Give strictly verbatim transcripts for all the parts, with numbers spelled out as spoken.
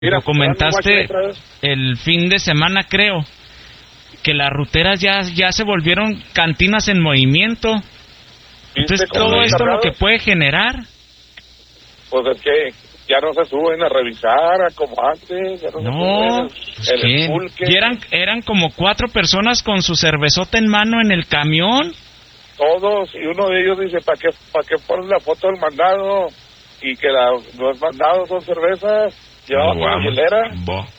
Mira, lo comentaste el fin de semana, creo, que las ruteras ya, ya se volvieron cantinas en movimiento. Entonces, todo esto lo que puede generar... Pues es que ya no se suben a revisar como antes. Ya no, no se suben el, el y eran, eran como cuatro personas con su cervezota en mano en el camión. Todos, y uno de ellos dice, ¿para qué, para qué pones la foto del mandado? Y que la, los mandados son cervezas, llevaba no, con hielera.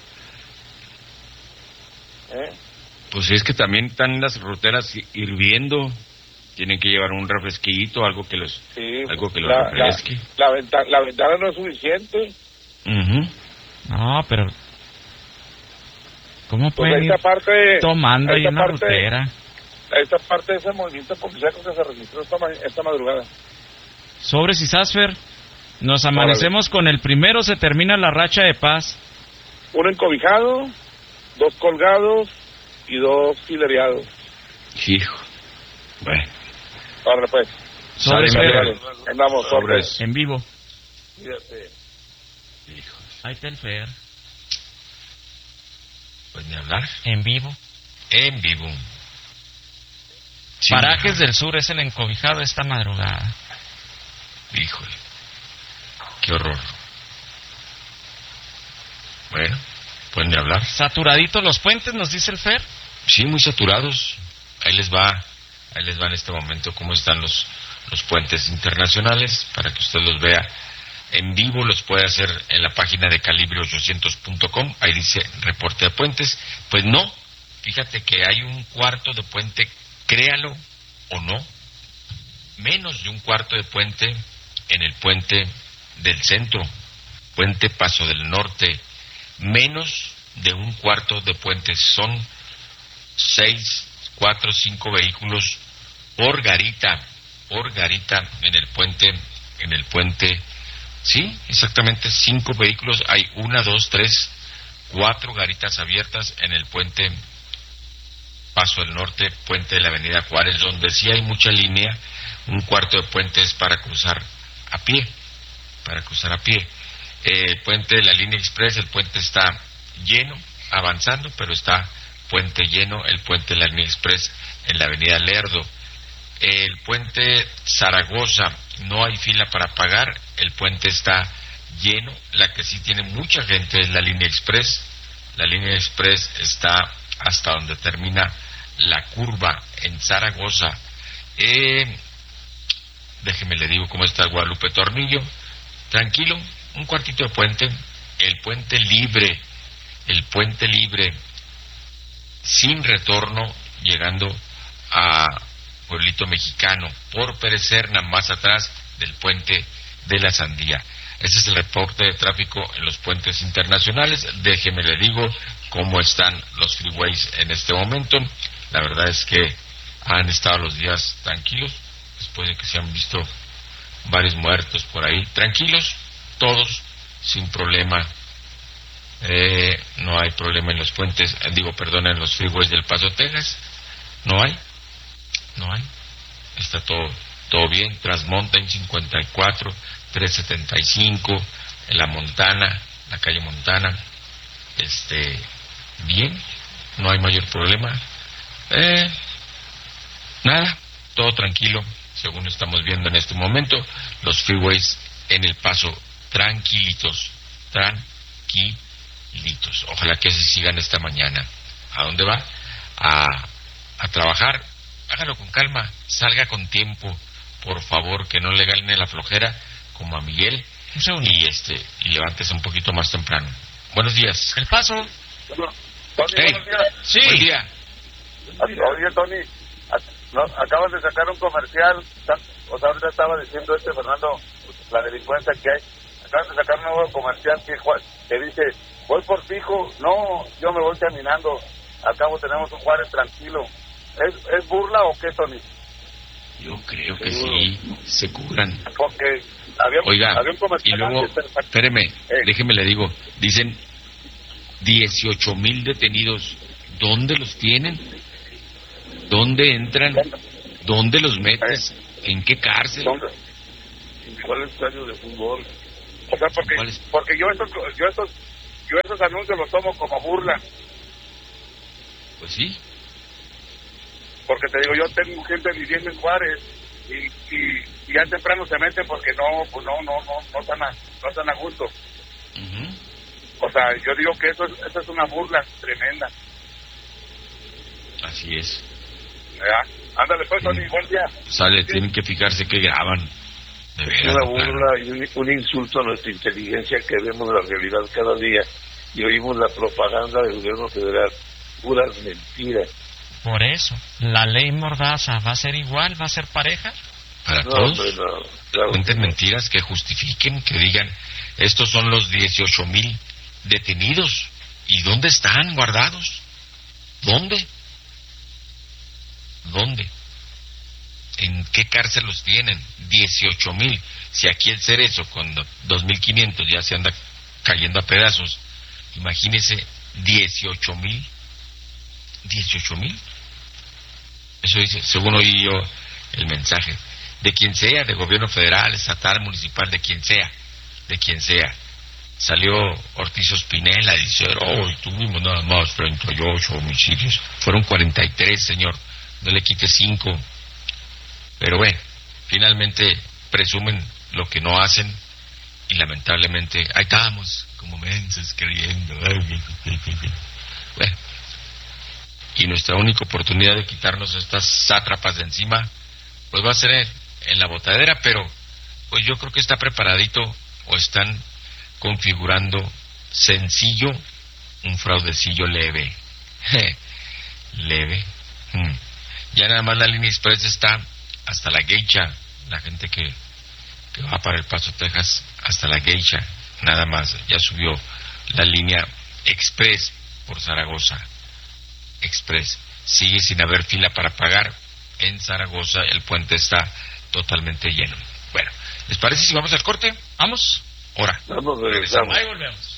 ¿Eh? Pues es que también están las ruteras hirviendo. Tienen que llevar un refresquito, algo que los, sí, algo que los la, refresque. La, la, venta, la ventana no es suficiente. Uh-huh. No, pero ¿cómo pueden pues esta ir parte, tomando ahí en la parte, rutera? Esta parte de ese movimiento policial que se registró esta, esta madrugada. Sobres y Sasfer, nos amanecemos con el primero, se termina la racha de paz. Uno encobijado, dos colgados y dos filereados. Hijo. Bueno. Ahora pues. Sobres, Fer. Andamos, sobres. En vivo. Fíjate. Hijo. Ahí está el Fer. Pues ni hablar. En vivo. En vivo. Sí, Parajes del Sur es el encobijado esta madrugada. Híjole. Qué horror. Bueno, pues ni hablar. ¿Saturaditos los puentes, nos dice el Fer? Sí, muy saturados. Ahí les va. Ahí les va en este momento cómo están los, los puentes internacionales, para que usted los vea en vivo. Los puede hacer en la página de calibre ochocientos punto com, ahí dice reporte de puentes. Pues no, fíjate que hay un cuarto de puente, créalo o no, menos de un cuarto de puente en el puente del centro, puente Paso del Norte, menos de un cuarto de puente, son seis, cuatro, cinco vehículos por garita, por garita en el puente, en el puente, sí, exactamente cinco vehículos, hay una, dos, tres, cuatro garitas abiertas en el puente Paso del Norte, puente de la Avenida Juárez, donde sí hay mucha línea, un cuarto de puente es para cruzar a pie, para cruzar a pie. El puente de la Línea Express, el puente está lleno, avanzando, pero está puente lleno, el puente de la Línea Express en la Avenida Lerdo. El puente Zaragoza, no hay fila para pagar, el puente está lleno, la que sí tiene mucha gente es la Línea Express, la Línea Express está hasta donde termina la curva en Zaragoza. Eh, déjeme le digo cómo está el Guadalupe Tornillo, tranquilo, un cuartito de puente, el puente libre, el puente libre, sin retorno, llegando a Pueblito Mexicano, por Pérez Serna, más atrás del puente de la Sandía. Ese es el reporte de tráfico en los puentes internacionales. Déjeme le digo cómo están los freeways en este momento. La verdad es que han estado los días tranquilos, después de que se han visto varios muertos por ahí. Tranquilos, todos, sin problema. Eh, no hay problema en los puentes, eh, digo, perdón, en los freeways del Paso, Texas. No hay, no hay. Está todo, todo bien. Transmountain cincuenta y cuatro, trescientos setenta y cinco, en la Montana, la calle Montana, este, bien, no hay mayor problema. Eh, nada, todo tranquilo, según estamos viendo en este momento, los freeways en El Paso, tranquilitos, tranquilitos. Ojalá que se sigan esta mañana. ¿A dónde va? A, a trabajar. Hágalo con calma, salga con tiempo, por favor, que no le gane la flojera como a Miguel, y este y levántese un poquito más temprano. Buenos días. El Paso. Bueno, Tony, hey. buenos días. Sí. Buen día. Oye, Tony, no, acabas de sacar un comercial, o sea, ahorita estaba diciendo este Fernando, la delincuencia que hay, acabas de sacar un nuevo comercial que, que dice, voy por fijo, no, yo me voy caminando, al cabo tenemos un Juárez tranquilo. ¿Es, es burla o qué, Tony? Yo creo que sí, se cubran. Porque había, Oiga, había un comercial. y luego, espéreme, eh. déjeme le digo, dicen dieciocho mil detenidos. ¿Dónde los tienen? ¿Dónde entran? ¿Dónde los metes? Eh. ¿En qué cárcel? ¿Dónde? ¿Cuál estadio de fútbol? O sea, porque, porque yo estos, yo estos, yo esos anuncios los tomo como burla. Pues sí. Porque te digo, yo tengo gente viviendo en Juárez y, y, y ya temprano se meten porque no, pues no, no, no, no están a, no están a gusto. Uh-huh. O sea, yo digo que eso, eso es una burla tremenda. Así es. ¿Ya? Ándale pues, Tony, buen día. Sale, sí. Tienen que fijarse que graban. De veras, es una burla y un, un insulto a nuestra inteligencia, que vemos la realidad cada día y oímos la propaganda del gobierno federal. Puras mentiras. Por eso, la ley Mordaza va a ser igual, va a ser pareja. Para no, todos, hombre, no, claro cuenten que no. Mentiras que justifiquen, que digan, estos son los dieciocho mil detenidos. ¿Y dónde están guardados? ¿Dónde? ¿Dónde? ¿En qué cárcel los tienen? dieciocho mil. Si aquí el Cerezo con dos mil quinientos ya se anda cayendo a pedazos, imagínese dieciocho mil. dieciocho mil. Eso dice, según oí yo el mensaje. De quien sea, de gobierno federal, estatal, municipal, de quien sea, de quien sea. Salió Ortiz Ospinela y dice, oh, tuvimos nada más treinta y ocho homicidios. Fueron cuarenta y tres, señor. No le quite cinco. Pero bueno, finalmente presumen lo que no hacen y lamentablemente ahí estamos como mensos creyendo. Bueno, y nuestra única oportunidad de quitarnos estas sátrapas de encima pues va a ser en, en la botadera, pero pues yo creo que está preparadito o están configurando sencillo un fraudecillo leve. Leve. Hmm. Ya nada más la línea express está hasta la Geisha, la gente que, que va para El Paso, Texas, hasta la Geisha, nada más. Ya subió la línea express por Zaragoza. Express. Sigue sin haber fila para pagar. En Zaragoza el puente está totalmente lleno. Bueno, ¿les parece si vamos al corte? Vamos. Ahora. Vamos, regresamos. Ahí volvemos.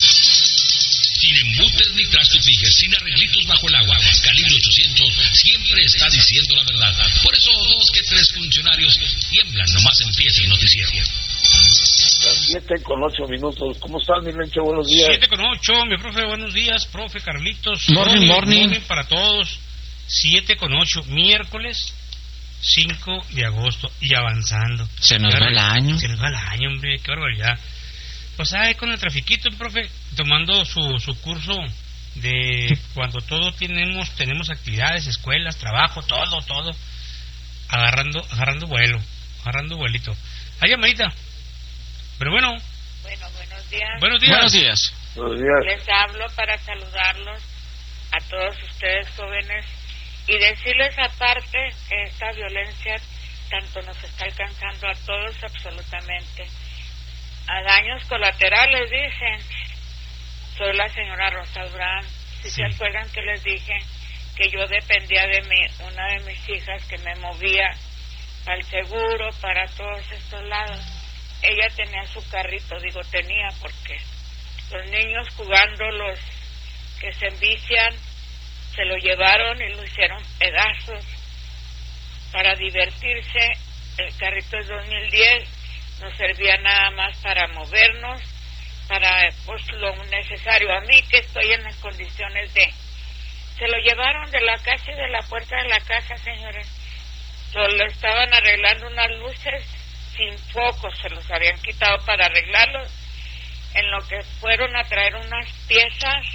Sin embutes ni trastos fijes, sin arreglitos bajo el agua. Calibre ochocientos siempre está diciendo la verdad. Por eso dos que tres funcionarios tiemblan nomás empieza el noticiero. Las siete con ocho minutos. ¿Cómo están, mi Lencho? Buenos días. Siete con ocho, mi profe, buenos días, profe Carlitos. Morning, morning. Morning para todos. Siete con ocho, miércoles cinco de agosto y avanzando. Se nos va el año. Se nos va el año, hombre, qué barbaridad. Pues ahí con el trafiquito, profe, tomando su, su curso de cuando todos tenemos tenemos actividades, escuelas, trabajo, todo, todo, agarrando agarrando vuelo, agarrando vuelito. Hay llamadita. Pero bueno. Bueno, buenos días. Buenos días. Buenos días. Buenos días. Les hablo para saludarlos a todos ustedes jóvenes y decirles aparte que esta violencia tanto nos está alcanzando a todos absolutamente. A daños colaterales, dicen. Soy la señora Rosa Durán. Si sí. Se acuerdan que les dije que yo dependía de mi, una de mis hijas que me movía al seguro, para todos estos lados. Ella tenía su carrito, digo tenía, porque los niños jugando, los que se envician, se lo llevaron y lo hicieron pedazos para divertirse. El carrito es dos mil diez. Nos servía nada más para movernos, para pues lo necesario. A mí que estoy en las condiciones de... Se lo llevaron de la casa y de la puerta de la casa, señores. Solo estaban arreglando unas luces sin focos, se los habían quitado para arreglarlos. En lo que fueron a traer unas piezas,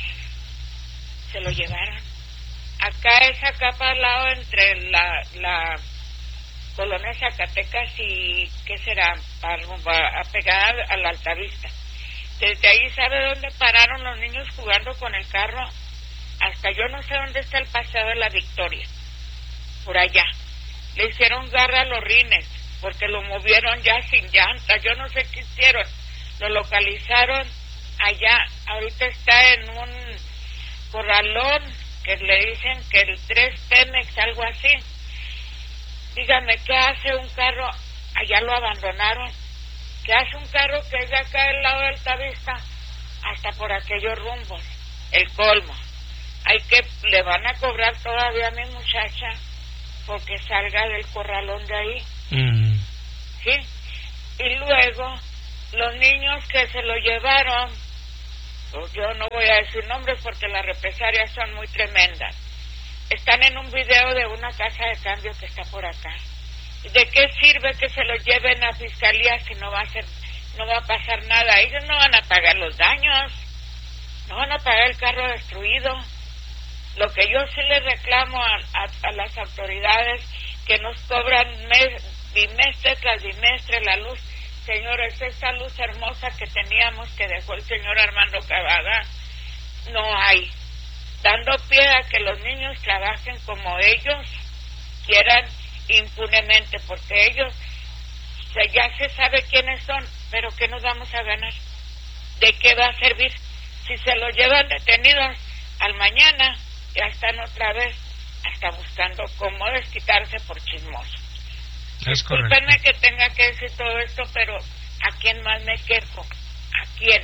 se lo llevaron. Acá es acá para el lado entre la... la Colonia Zacatecas y, ¿qué será? A pegar a la Altavista. Desde ahí, ¿sabe dónde pararon los niños jugando con el carro? Hasta yo no sé dónde está el Paseo de la Victoria. Por allá. Le hicieron garra a los rines, porque lo movieron ya sin llantas. Yo no sé qué hicieron. Lo localizaron allá. Ahorita está en un corralón que le dicen que el tres Pemex, algo así. Dígame, ¿qué hace un carro? Allá lo abandonaron. ¿Qué hace un carro que es de acá del lado de Altavista hasta por aquellos rumbos? El colmo. Hay que, le van a cobrar todavía a mi muchacha porque salga del corralón de ahí. Mm. ¿Sí? Y luego, los niños que se lo llevaron, pues yo no voy a decir nombres porque las represalias son muy tremendas, están en un video de una casa de cambio que está por acá. ¿De qué sirve que se lo lleven a fiscalía si no va a ser, no va a pasar nada? Ellos no van a pagar los daños, no van a pagar el carro destruido. Lo que yo sí le reclamo a, a, a las autoridades que nos cobran mes, bimestre tras bimestre la luz. Señores, esta luz hermosa que teníamos, que dejó el señor Armando Cavada, no hay. Dando pie a que los niños trabajen como ellos quieran impunemente, porque ellos se, ya se sabe quiénes son, pero ¿qué nos vamos a ganar? ¿De qué va a servir? Si se los llevan detenidos al mañana, ya están otra vez hasta buscando cómo desquitarse por chismoso. Discúlpenme que tenga que decir todo esto, pero ¿a quién más me quejo? ¿A quién?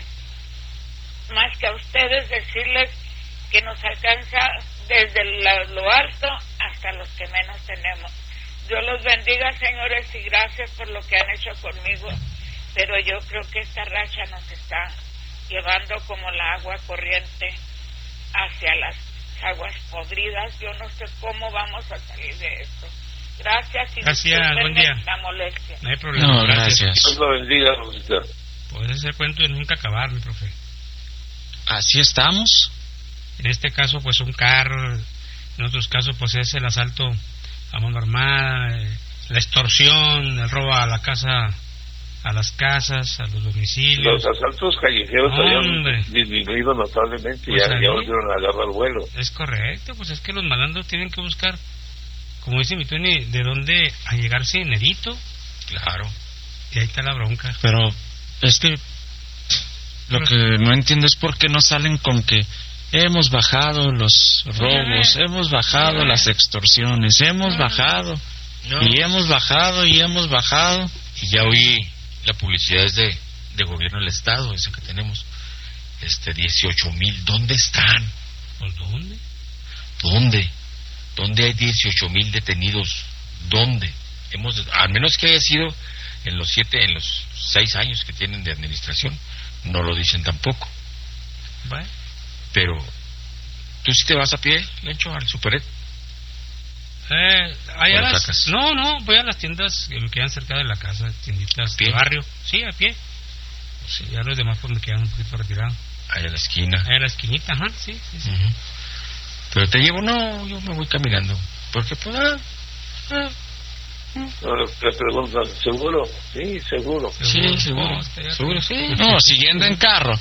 Más que a ustedes decirles que nos alcanza desde la, lo alto hasta los que menos tenemos. Dios los bendiga, señores, y gracias por lo que han hecho conmigo, pero yo creo que esta racha nos está llevando como la agua corriente hacia las aguas podridas. Yo no sé cómo vamos a salir de esto. Gracias y gracias, buen día. La molestia. No hay problema. No, gracias. Dios lo bendiga, Rosita. Puede ser cuento de nunca acabar, mi profe. Así estamos. En este caso, pues un carro. En otros casos, pues es el asalto a mano armada, eh, la extorsión, el robo a la casa, a las casas, a los domicilios. Los asaltos callejeros Hombre. habían disminuido notablemente, Pues ya, ahí. ya volvieron a agarrar vuelo. Es correcto, pues es que los malandros tienen que buscar, como dice mi Tony, de dónde a llegarse dinerito. Claro. Y ahí está la bronca. Pero es que lo que no entiendo es por qué no salen con que hemos bajado los robos, hemos bajado las extorsiones, hemos bajado No. y hemos bajado y hemos bajado. Y ya oí la publicidad es de, de gobierno del estado, esa que tenemos, este dieciocho mil. ¿Dónde están? ¿Por dónde? ¿Dónde? ¿Dónde hay dieciocho mil detenidos? ¿Dónde? Hemos, al menos que haya sido en los siete, en los seis años que tienen de administración, no lo dicen tampoco. Bueno. Pero, ¿tú sí te vas a pie, Lencho, al Superet? Eh, allá ¿O lo las, sacas? no, no, voy a las tiendas que me quedan cerca de la casa, tienditas ¿Pie? de barrio. Sí, a pie. Sí, ya los demás pues me quedan un poquito retirados. Allá a la esquina. Ahí a la esquinita, ajá, sí, sí, sí. Uh-huh. Pero te llevo, no, yo me voy caminando. Porque, pues, ah, ah, No, te preguntan, ¿seguro? Sí, seguro. sí, seguro. No, está ya Seguro, sí. No, siguiendo en carro,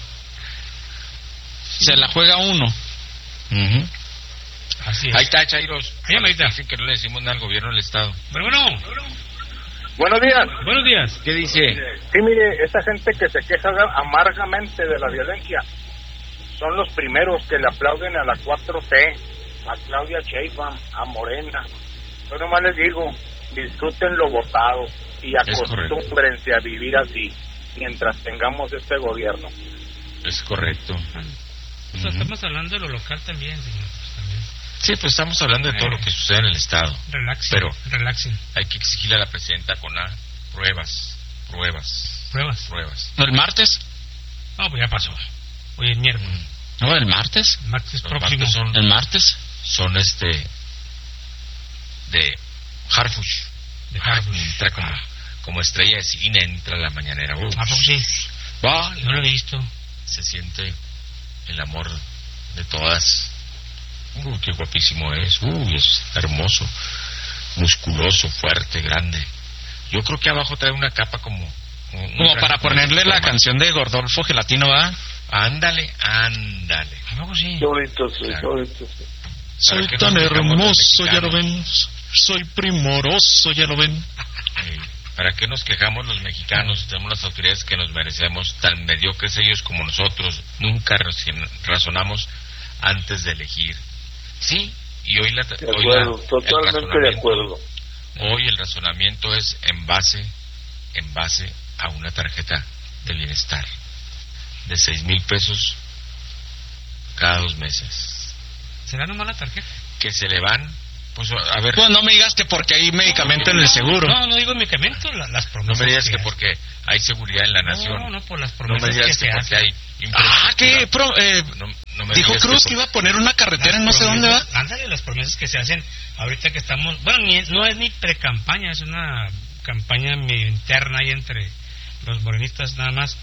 se la juega uno. Uh-huh. Así es. Ahí está, Chairos. Ahí, Marita. Dicen que no le decimos nada al gobierno del estado. Pero bueno, Buenos días. buenos días. ¿Qué dice? Sí, mire, esa gente que se queja amargamente de la violencia son los primeros que le aplauden a la cuatro T, a Claudia Sheinbaum, a Morena. Yo nomás les digo, disfruten lo votado y acostúmbrense a vivir así mientras tengamos este gobierno. Es correcto. O sea, estamos hablando de lo local también, señor. Pues, también. Sí, pues estamos hablando de todo lo que sucede en el estado. Relaxen, Pero relaxen. hay que exigirle a la presidenta con A pruebas, pruebas, ¿Pruebas? pruebas. ¿El martes? No, pues ya pasó. Hoy es miércoles. No, el martes. El martes Los próximo. martes son, El martes. son este de Harfush. De Harfush. Entra como, como estrella de cine, entra a la mañanera. Uh, ¿A poco sí? vale. No lo he visto. Se siente el amor de todas. Uy, qué guapísimo es. Uy, es hermoso, musculoso, fuerte, grande. Yo creo que abajo trae una capa como... un Como traje para como ponerle de la forma. canción de Gordolfo Gelatino, ¿va? Ándale, ándale. ¿A poco sí? Qué bonito, soy, Claro. qué bonito. soy. Soy ¿Para qué tan nos quejamos los hermoso, ya lo mexicanos? ven. Soy primoroso, ya lo ven. Eh, ¿Para qué nos quejamos los mexicanos? Tenemos las autoridades que nos merecemos, tan mediocres ellos como nosotros. Nunca razon- razonamos antes de elegir. Sí, y hoy, la, De hoy la- acuerdo, el totalmente de razonamiento- acuerdo. Hoy el razonamiento es en base, en base a una tarjeta de bienestar de seis mil pesos cada dos meses, ¿Será nomás la tarjeta? que se le van Pues, a ver. Pues no me digas que porque hay medicamento en el seguro. No, no digo medicamento, la, las promesas. No me digas que, que porque hay seguridad en la nación. No, no, por las promesas no me digas que, que se porque hacen. hay Ah, ¿qué? Pro, eh, no, no me dijo Cruz que, que iba a poner una carretera en no sé dónde va. Ándale, las promesas que se hacen ahorita que estamos... Bueno, ni, no es ni pre-campaña, es una campaña medio interna ahí entre los morenistas nada más.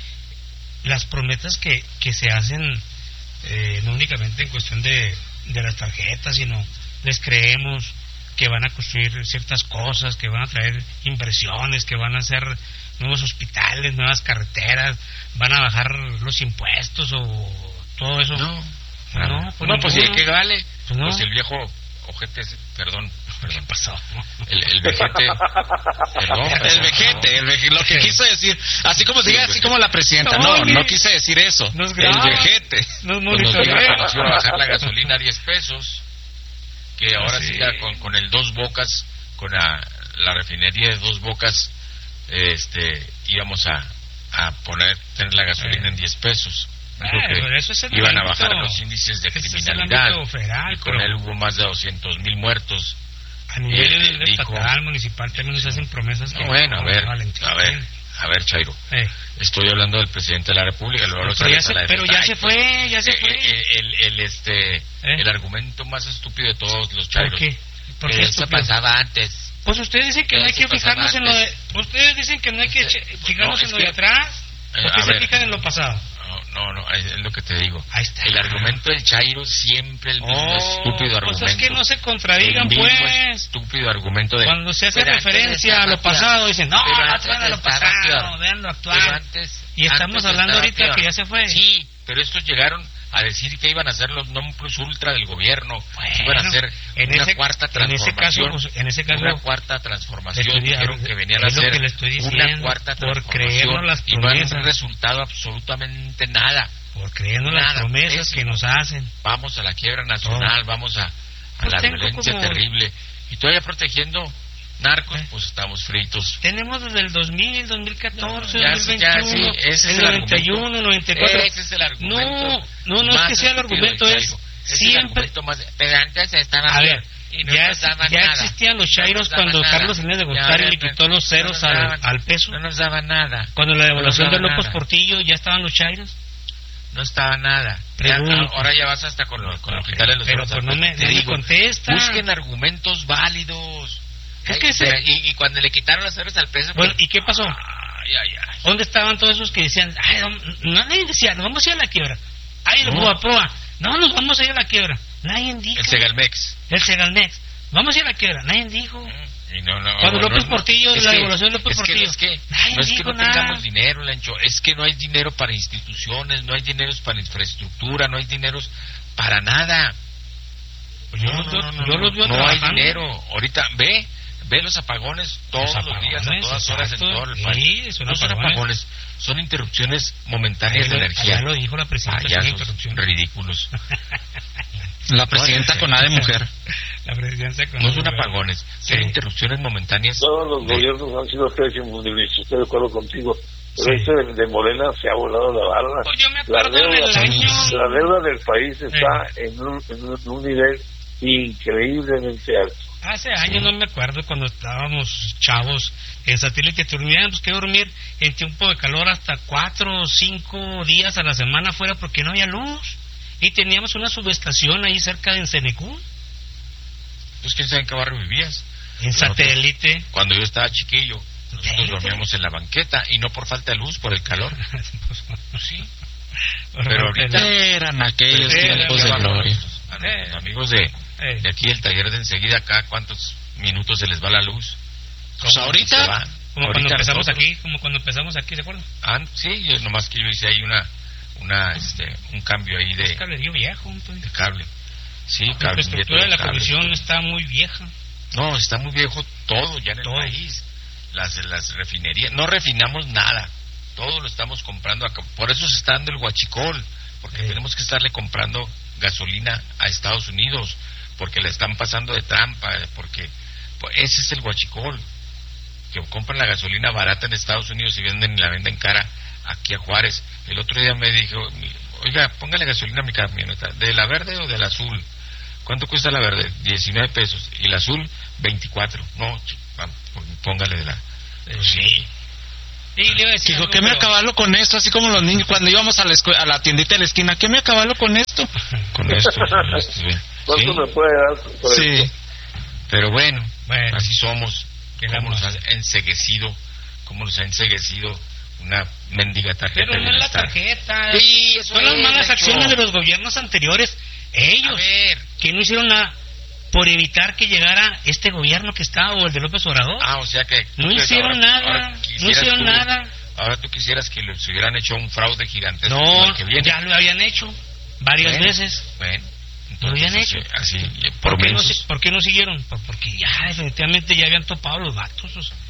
Las promesas que, que se hacen, eh, no únicamente en cuestión de, de las tarjetas, sino les creemos que van a construir ciertas cosas, que van a traer inversiones, que van a hacer nuevos hospitales, nuevas carreteras, van a bajar los impuestos o todo eso. No, no, no, pues, no, pues sí, ¿qué vale? Pues, no. Pues el viejo ojete, perdón, perdón. ¿Qué pasó? El, el vejete, perdón, el vejete, el vejete, lo que quiso decir, así como se diga, así como la presidenta, no, no, no quise decir eso, nos el vejete. Nos pues nos dijo que nos iba a bajar la gasolina a diez pesos, que ahora sí, sí ya con, con el Dos Bocas, con la, la refinería de Dos Bocas, este, íbamos a, a poner, tener la gasolina eh. en diez pesos. Ah, que eso es el iban ámbito, a bajar los índices de criminalidad es federal, y con él hubo más de doscientos mil muertos a nivel eh, estatal, municipal también nos hacen promesas no, que bueno, a ver, Valentín, a ver a ver Chairo, eh. estoy hablando del presidente de la República, luego pero, ya se, pero ya se fue, ya se eh, fue eh, el, el, este, ¿Eh? el argumento más estúpido de todos los Chairos. ¿Por qué? ¿Por qué eso pasaba antes? Pues ustedes dicen que no hay que fijarnos en lo de, ustedes dicen que no hay que fijarnos en lo de atrás, ¿por qué se fijan en lo pasado? No, no, es lo que te digo. Ahí está. El argumento del Chairo siempre el mismo oh, estúpido argumento. Pues es que no se contradigan, el pues. Estúpido argumento de... Cuando se hace referencia a lo pasado, dicen, no, no vean a lo pasado, vean lo actual. Antes, y estamos hablando ahorita peor. Que ya se fue. Sí, pero estos llegaron a decir que iban a ser los non plus ultra del gobierno, bueno, iban a hacer en una ese, cuarta transformación, en ese caso, en ese caso, una cuarta transformación, dijeron que venían a hacer una cuarta transformación las y no han resultado absolutamente nada. Por creernos las promesas que nos hacen. Vamos a la quiebra nacional, oh. vamos a, a pues la violencia como... terrible. Y todavía protegiendo narcos, ¿Eh? Pues estamos fritos. Tenemos desde el dos mil, dos mil catorce, ya, dos mil veintiuno, ya, sí, ese es el noventa y uno, noventa y cuatro. Ese es el argumento. No, no, no es que sea el argumento, es siempre... Más, pero antes estaban a ver, y no ya, ya nada. Existían los chairos no cuando nada. Carlos Salinas de Gortari le quitó los ceros no daban, al, al peso. No nos daban nada. Cuando la devaluación no de López nada. Portillo, ¿ya estaban los chairos? No estaba nada. Ya, ahora ya vas hasta con lo, con lo quitarle los pero pues no me, te no digo, me contesta. Busquen argumentos válidos. Es que se... y, y cuando le quitaron los ceros al peso... Bueno, pues... ¿y qué pasó? Ay, ay, ay. ¿Dónde estaban todos esos que decían, ay, no, no nadie decía, nos vamos a ir a la quiebra? Ay, el no. Proa, no, nos vamos a ir a la quiebra. Nadie dijo. El Segalmex. El Segalmex. Vamos a ir a la quiebra. Nadie dijo. Y no, no, Cuando no, López no, Portillo, es la que, devaluación de López es Portillo. Que, es que, nadie no es que dijo no nada. tengamos dinero, Lancho. Es que no hay dinero para instituciones, no hay dinero para infraestructura, no hay dinero para nada. Pues yo, no, no, no, no, yo los veo no trabajando. hay dinero. Ahorita, ve, ve los apagones todos los, apagones, los días, a todas horas en todo el país. Sí, son no son apagones. apagones, son interrupciones momentáneas de energía. Ya lo dijo la presidenta. Payasos ridículos. La presidenta con A de mujer. La presidenta con No son apagones, son sí. interrupciones momentáneas. Todos los de... gobiernos han sido pésimos, estoy de acuerdo contigo. Pero sí. este de, de Morena se ha volado la barra. Pues yo me la, deuda, del año... la deuda del país está sí. en, un, en un nivel increíblemente alto. Hace años no me acuerdo cuando estábamos chavos en satélite, teníamos que dormir en tiempo de calor hasta cuatro o cinco días a la semana fuera porque no había luz. Y teníamos una subestación ahí cerca de Encenecú. Pues quién sabe en qué barrio vivías. En satélite. Cuando yo estaba chiquillo, nosotros dormíamos en la banqueta y no por falta de luz, por el calor. Pues sí. Pero ahorita eran aquellos tiempos de gloria. A nuestros amigos de, de aquí del taller de enseguida, acá cuántos minutos se les va la luz. Pues ahorita, como ahorita cuando empezamos nosotros. aquí, como cuando empezamos aquí, ¿de acuerdo? Ah, sí, yo, nomás que yo hice ahí una, una, este, un cambio ahí de. Es cablerío viejo, entonces. De cable. Sí, la cable. La estructura de la comisión está muy vieja. No, está muy viejo todo ya en todo. el país. Las, las refinerías, no refinamos nada. Todo lo estamos comprando acá. Por eso se está dando el huachicol, porque sí. tenemos que estarle comprando gasolina a Estados Unidos, porque le están pasando de trampa, porque pues, ese es el huachicol, que compran la gasolina barata en Estados Unidos y venden y la venden cara aquí a Juárez. El otro día me dijo, oiga, póngale gasolina a mi camioneta, ¿de la verde o de la azul? ¿Cuánto cuesta la verde? diecinueve pesos. Y la azul, veinticuatro. No, póngale de la... De, sí. Sí, le iba a decir Dijo, algo, ¿qué me pero... acabalo con esto? Así como los niños cuando íbamos a la, escu- a la tiendita de la esquina. ¿Qué me acabalo con esto? Con esto. Con esto sí. ¿Cuánto me puede dar por Sí. esto? Pero bueno, Bueno. así somos. ¿Qué Cómo vamos? nos ha enceguecido, cómo nos ha enceguecido una mendiga tarjeta. Pero no de es la bienestar. tarjeta. Sí, eso son las es, malas Nacho. acciones de los gobiernos anteriores. Ellos, A ver. que no hicieron nada por evitar que llegara este gobierno que está, o el de López Obrador. Ah, o sea que... No pues, hicieron ahora- nada, ahora no quisieras hicieron tú- nada. Ahora tú quisieras que les hubieran hecho un fraude gigantesco. como No, el que viene. ya lo habían hecho varias Bueno, veces. Bueno, Lo habían entonces, hecho. Así, así, ¿Por por qué, no, menos. si- ¿Por qué no siguieron? Pues porque ya definitivamente ya habían topado los vatos. O sea,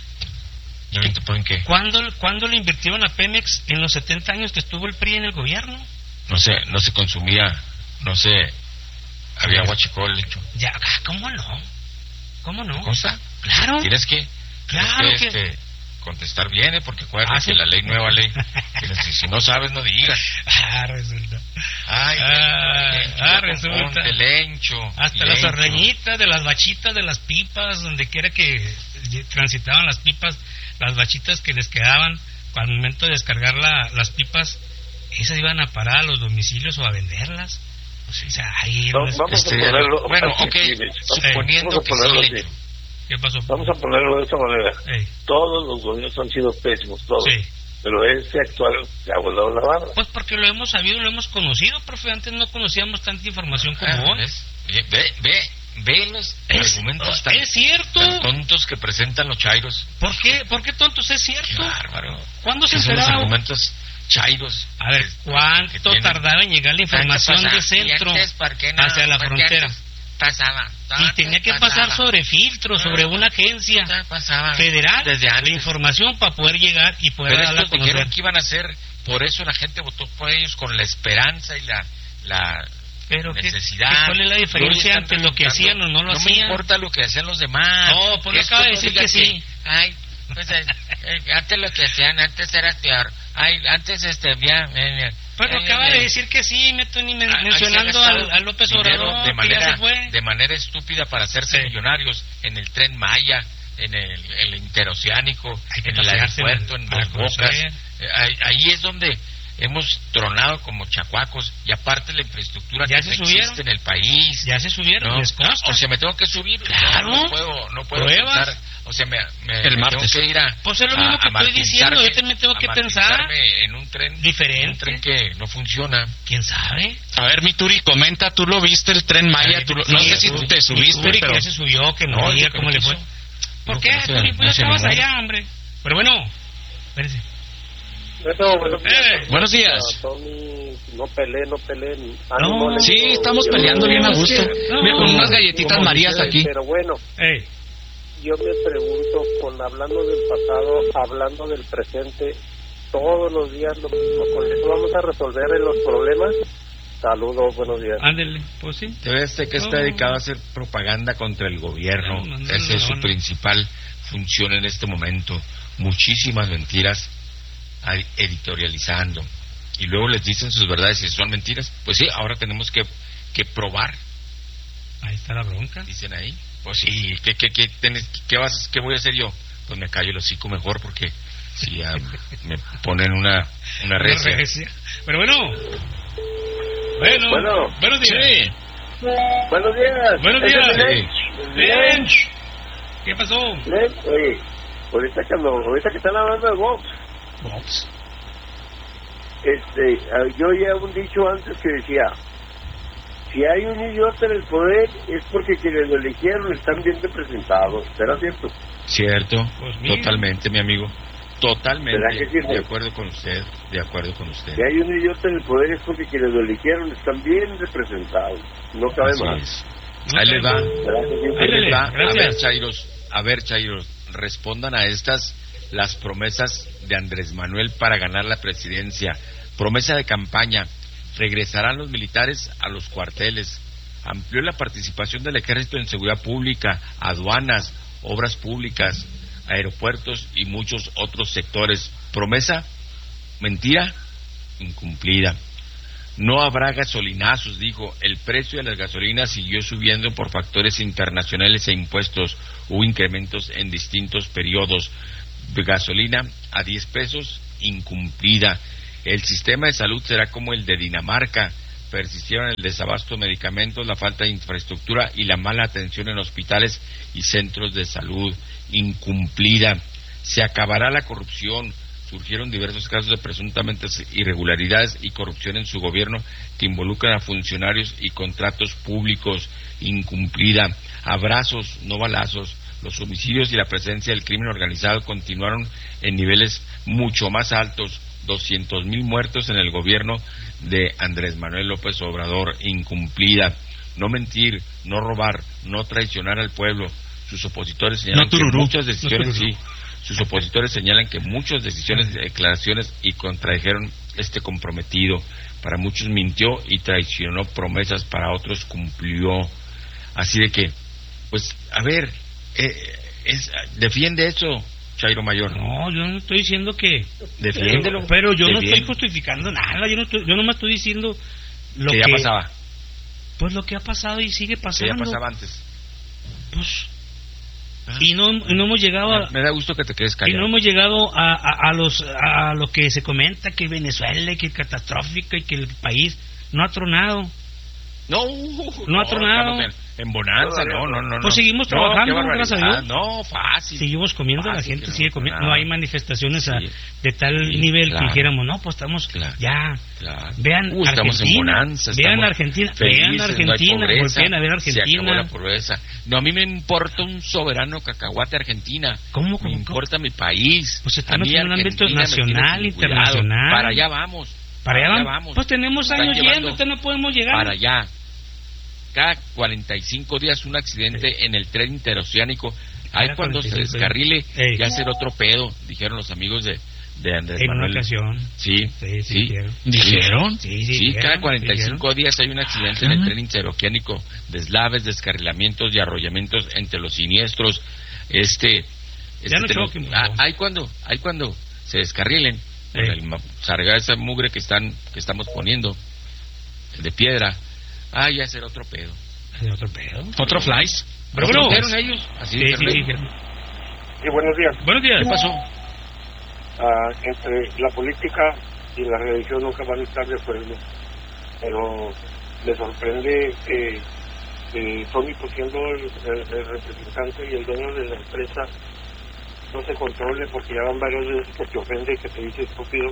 ¿Y qué te ponen qué? ¿cuándo, ¿Cuándo le invirtieron a Pemex en los setenta años que estuvo el P R I en el gobierno? No sé, no se consumía, no sé, había huachicol hecho. Ya, ah, ¿cómo no? ¿Cómo no? ¿Cosa? Claro. Tienes que, Claro tienes que, que- este, contestar bien, ¿eh? Porque acuérdate Ah, ¿sí? que la ley, nueva ley, que si, si no sabes, no digas. Ah, resulta. Ay, Ah, lencho, ah, ya resulta. componte, lencho. Hasta las lencho. ordeñitas de las bachitas de las pipas, donde quiera que transitaban las pipas, las bachitas que les quedaban al momento de descargar la, las pipas, esas iban a parar a los domicilios o a venderlas. O sea, ahí No, no- vamos Este, a ponerlo bueno, así, ok, sí, suponiendo vamos a que ponerlo sí, así. lencho. ¿Qué pasó? Vamos a ponerlo de esta manera. Ey, Todos los gobiernos han sido pésimos, todos. sí. Pero este actual se ha volado la barra. Pues porque lo hemos sabido, lo hemos conocido, profe. Antes no conocíamos tanta información como Ah, hoy. ¿ves? Ve, ve, ve, ve los Es, argumentos tan, es cierto. tan tontos que presentan los chairos. ¿Por qué? ¿Por qué tontos? Es Qué cierto. bárbaro. ¿Cuándo se ¿Qué son los enteraba? argumentos chairos? A ver, que- que ¿cuánto tienen? tardaba en llegar la información ¿Qué de pasa? centro ¿Y antes por qué no? hacia la ¿Por qué frontera? antes pasaba? Y Antes tenía que pasar pasaba. sobre filtros, sobre una agencia Ya pasaba. federal, Desde antes. la información para poder llegar y poder Pero darla a estos dijeron conocer. que iban a hacer, por eso la gente votó por ellos con la esperanza y la, la Pero ¿qué- necesidad. qué- ¿cuál es la diferencia Hoy están entre lo que hacían o no lo No me hacían? importa lo que hacían los demás. No, pues lo Esto acaba de no decir diga que sí. Ay, pues, eh, eh, antes lo que hacían, antes era peor. Ay, antes este, ya... Eh, Pero eh, acaba eh, de decir que sí, me estoy ni men- Ah, mencionando han al, gastado al López dinero Obrador, de que manera, ya se fue. de manera estúpida para hacerse Sí. millonarios en el Tren Maya, en el, el interoceánico, Hay que en el pasearse aeropuerto, en- en para Dos Bocas. conocer. Eh, ahí, ahí es donde hemos tronado como chacuacos, y aparte la infraestructura Ya que se no subieron. existe en el país. Ya se subieron, ¿no? les consta. O sea, me tengo que subir. Claro. No, no puedo, no puedo Pruebas. pensar. O sea, me, me- El me martes. tengo que ir a. Pues es lo mismo a- que a estoy diciendo, yo martirizarme- también tengo a que pensar martirizarme en un tren diferente. un tren que no funciona. ¿Quién sabe? A ver, mi Turi, comenta, tú lo viste el Tren Maya, tú lo- no Sí, sé si tú- te mi subiste, Turi, pero... que ya se subió, que no, No, diga yo cómo le creo fue. que eso- ¿Por no, qué, no se- Turi? no Pues ya se estabas me allá, hombre. Pero bueno, espérense. Bueno, buenos días. Eh, buenos días. Ah, Tony, no peleen, no peleen. No, Ánimo, Sí, ánimo. estamos Yo- peleando bien a No, gusto. es que- no. Mira, con unas galletitas como Marías ustedes, aquí. Pero bueno, Ey, yo me pregunto, con hablando del pasado, hablando del presente, todos los días lo mismo. ¿Con eso vamos a resolver los problemas? Saludos, buenos días. ándele, pues sí. Este que está No. dedicado a hacer propaganda contra el gobierno. No, no, no, Esa es no, su no. principal función en este momento. Muchísimas mentiras a- editorializando. Y luego les dicen sus verdades y son mentiras. Pues sí, ahora tenemos que, que probar, Ahí está la bronca. dicen ahí. Pues sí, ¿qué, qué, qué, tenés- qué, vas, ¿qué voy a hacer yo? Pues me callo el hocico mejor, porque si ya me ponen una, una recia. Una recia. Pero bueno. Bueno, Bueno. buenos días. Sí. Buenos días. Buenos ¿Ese días. es Lench? Lench. ¿Qué pasó? Lench, oye, ahorita que, lo- ahorita que están hablando de Vox, Vox. este, ah, yo ya un dicho antes que decía, si hay un idiota en el poder es porque quienes lo eligieron están bien representados. ¿Será cierto? Cierto, Pues mira. totalmente, mi amigo. Totalmente. ¿Verdad que sí, de sí? acuerdo con usted, de acuerdo con usted. Si hay un idiota en el poder es porque quienes lo eligieron están bien representados. No cabe Así más. es. No Ahí cabe les va. más. ¿Verdad que sí? Ahí Ándale, les va. A gracias. ver, Chairos, a ver, Chairos, respondan a estas las promesas de Andrés Manuel para ganar la presidencia. Promesa de campaña: regresarán los militares a los cuarteles. Amplió la participación del ejército en seguridad pública, aduanas, obras públicas, aeropuertos y muchos otros sectores. Promesa, mentira, incumplida. No habrá gasolinazos, dijo. El precio de las gasolinas siguió subiendo por factores internacionales e impuestos. Hubo incrementos en distintos periodos. Gasolina a diez pesos, incumplida. El sistema de salud será como el de Dinamarca. Persistieron el desabasto de medicamentos, la falta de infraestructura y la mala atención en hospitales y centros de salud, incumplida. Se acabará la corrupción. Surgieron diversos casos de presuntamente irregularidades y corrupción en su gobierno que involucran a funcionarios y contratos públicos, incumplida. Abrazos, no balazos. Los homicidios y la presencia del crimen organizado continuaron en niveles mucho más altos. doscientos mil muertos en el gobierno de Andrés Manuel López Obrador, incumplida. No mentir, no robar, no traicionar al pueblo. Sus opositores señalan no, que muchas decisiones, no, sí, sus opositores señalan que muchas decisiones, declaraciones y contradijeron este comprometido. Para muchos mintió y traicionó promesas, para otros cumplió. Así de que, pues, a ver, eh, es, defiende eso, Chairo Mayor. No, yo no estoy diciendo que... Defiéndelo. Pero, pero yo Defiende. no estoy justificando nada, yo no estoy, yo nomás estoy diciendo lo que... que ya pasaba. Pues lo que ha pasado y sigue pasando. Que ya pasaba antes. Pues... Ah. Y no, no hemos llegado a... Me da gusto que te quedes callado. Y no hemos llegado a, a, a, los, a lo que se comenta, que Venezuela, que es catastrófica y que el país no ha tronado. No, no ha tronado. En, en bonanza, no, no, no. Pues seguimos trabajando, no, gracias a Dios. No, fácil. Seguimos comiendo, fácil, la gente sigue comiendo. No hay manifestaciones sí, a, de tal sí, nivel claro, que dijéramos, no, pues estamos claro, ya. Claro. Vean uh, Argentina, en bonanza, vean Argentina, felices, vean Argentina, no volteen a ver Argentina. Se acabó la pobreza. No, a mí me importa un soberano cacahuate Argentina. ¿Cómo? Me importa mi país. Pues estamos en un ámbito nacional, internacional. Para allá vamos. Para allá, para allá vamos. Pues tenemos años yendo, usted no podemos llegar. Para allá. Cada cuarenta y cinco días un accidente sí. en el tren interoceánico. Ahí cuando se descarrile Ey. ya será otro pedo, dijeron los amigos de, de Andrés en Manuel. En una ocasión. Sí, sí, sí. sí. Dijeron. ¿Dijeron? Sí, sí, sí dijeron, cada cuarenta y cinco dijeron. días hay un accidente ah, en el tren interoceánico. Deslaves, descarrilamientos y arrollamientos entre los siniestros. Este... este ya no tren, choque, ah, hay cuando, hay cuando se descarrilen. Con el sarga esa mugre que están que estamos poniendo de piedra. Ah, ya será otro pedo. ¿Otro pedo? ¿Otro flies? ¿Pero bueno, dijeron ellos? Así sí, sí, sí. Sí, buenos días. Buenos días. ¿Qué pasó? Ah, entre la política y la religión nunca van a estar de acuerdo. Pero me sorprende que, que Tony, pues siendo el, el, el representante y el dueño de la empresa, no se controle, porque ya van varias veces que te ofende y que te dice estúpido.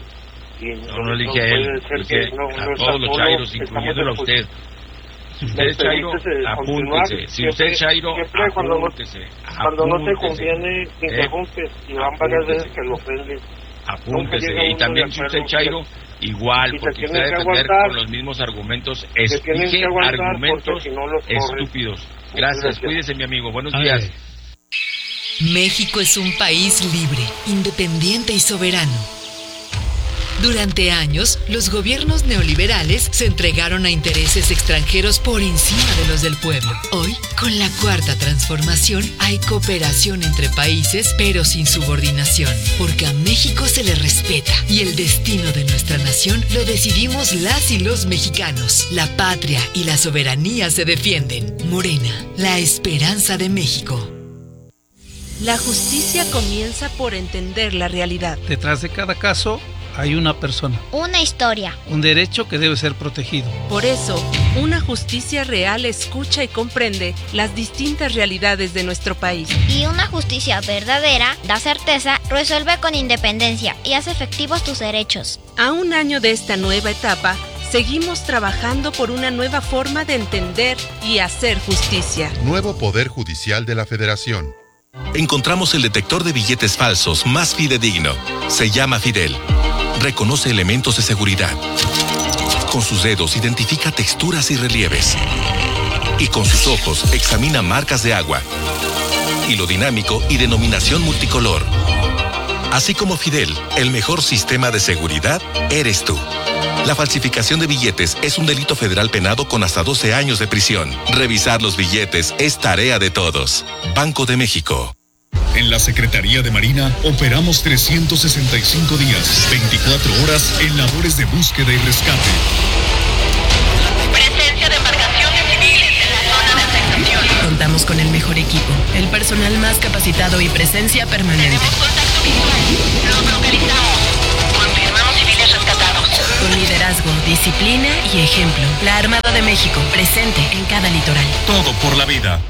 Y no, no, no le dije a él, dije no, a no todos los chairos, incluyéndolo a usted. Si usted es Chairo, apúntese. Si usted es Chairo, apúntese. Cuando no te conviene, interrumpes y van varias veces que lo ofenden. Apúntese. Y también si usted es Chairo, igual, porque usted debe defender con los mismos argumentos. Exige argumentos estúpidos. Gracias, cuídese mi amigo. Buenos días. México es un país libre, independiente y soberano. Durante años, los gobiernos neoliberales se entregaron a intereses extranjeros por encima de los del pueblo. Hoy, con la cuarta transformación, hay cooperación entre países, pero sin subordinación, porque a México se le respeta y el destino de nuestra nación lo decidimos las y los mexicanos. La patria y la soberanía se defienden. Morena, la esperanza de México. La justicia comienza por entender la realidad. Detrás de cada caso hay una persona. Una historia. Un derecho que debe ser protegido. Por eso, una justicia real escucha y comprende las distintas realidades de nuestro país. Y una justicia verdadera da certeza, resuelve con independencia y hace efectivos tus derechos. A un año de esta nueva etapa, seguimos trabajando por una nueva forma de entender y hacer justicia. Nuevo Poder Judicial de la Federación. Encontramos el detector de billetes falsos más fidedigno. Se llama Fidel. Reconoce elementos de seguridad. Con sus dedos identifica texturas y relieves. Y con sus ojos examina marcas de agua, hilo dinámico y denominación multicolor. Así como Fidel, el mejor sistema de seguridad eres tú. La falsificación de billetes es un delito federal penado con hasta doce años de prisión. Revisar los billetes es tarea de todos. Banco de México. En la Secretaría de Marina operamos trescientos sesenta y cinco días, veinticuatro horas en labores de búsqueda y rescate. Presencia de embarcaciones civiles en la zona de afectación. Contamos con el mejor equipo, el personal más capacitado y presencia permanente. Tenemos contacto visual. Los localizamos. Confirmamos civiles rescatados. Con liderazgo, disciplina y ejemplo. La Armada de México, presente en cada litoral. Todo por la vida.